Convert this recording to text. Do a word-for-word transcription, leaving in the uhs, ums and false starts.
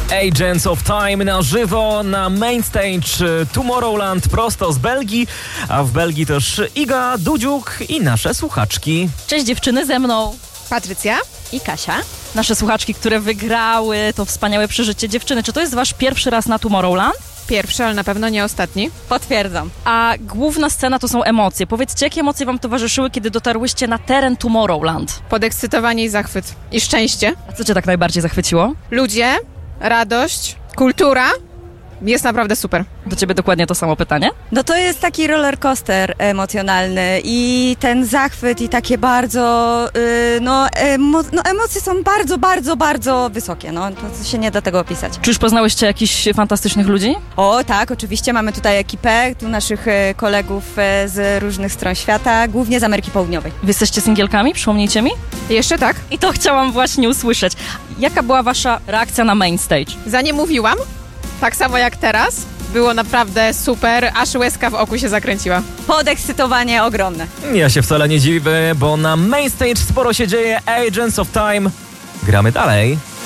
Agents of Time na żywo na main stage Tomorrowland prosto z Belgii, a w Belgii też Iga, Dudziuk i nasze słuchaczki. Cześć dziewczyny, ze mną Patrycja i Kasia. Nasze słuchaczki, które wygrały to wspaniałe przeżycie. Dziewczyny, czy to jest wasz pierwszy raz na Tomorrowland? pierwszy, ale na pewno nie ostatni. Potwierdzam. A główna scena to są emocje. Powiedzcie, jakie emocje wam towarzyszyły, kiedy dotarłyście na teren Tomorrowland? Podekscytowanie i zachwyt. I szczęście. A co cię tak najbardziej zachwyciło? Ludzie, radość, kultura. Jest naprawdę super. Do ciebie dokładnie to samo pytanie. No to jest taki roller coaster emocjonalny i ten zachwyt i takie bardzo, yy, no, emo, no emocje są bardzo, bardzo, bardzo wysokie, no to się nie da tego opisać. Czy już poznałyście jakichś fantastycznych ludzi? O tak, oczywiście mamy tutaj ekipę, tu naszych e, kolegów e, z różnych stron świata, głównie z Ameryki Południowej. Wy jesteście singielkami? Przypomnijcie mi. Jeszcze tak. I to chciałam właśnie usłyszeć. Jaka była wasza reakcja na main stage? Za nie mówiłam, tak samo jak teraz. Było naprawdę super, aż łezka w oku się zakręciła. Podekscytowanie ogromne. Ja się wcale nie dziwię, bo na main stage sporo się dzieje. Agents of Time. Gramy dalej.